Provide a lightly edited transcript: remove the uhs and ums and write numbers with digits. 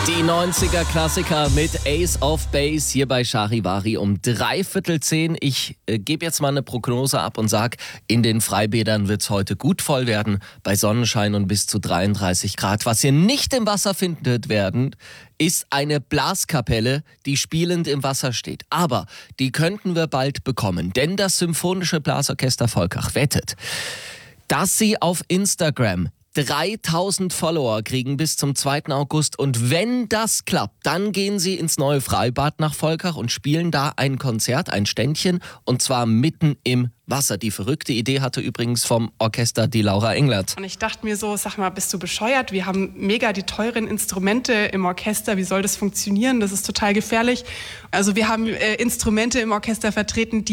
Die 90er-Klassiker mit Ace of Base hier bei Charivari um 9:45. Ich gebe jetzt mal eine Prognose ab und sage, in den Freibädern wird es heute gut voll werden, bei Sonnenschein und bis zu 33 Grad. Was ihr nicht im Wasser findet werden, ist eine Blaskapelle, die spielend im Wasser steht. Aber die könnten wir bald bekommen, denn das Symphonische Blasorchester Volkach wettet, dass sie auf Instagram 3000 Follower kriegen bis zum 2. August. Und wenn das klappt, dann gehen sie ins neue Freibad nach Volkach und spielen da ein Konzert, ein Ständchen, und zwar mitten im Wasser. Die verrückte Idee hatte übrigens vom Orchester die Laura Englert. Und ich dachte mir so, sag mal, bist du bescheuert? Wir haben mega die teuren Instrumente im Orchester. Wie soll das funktionieren? Das ist total gefährlich. Also wir haben Instrumente im Orchester vertreten, die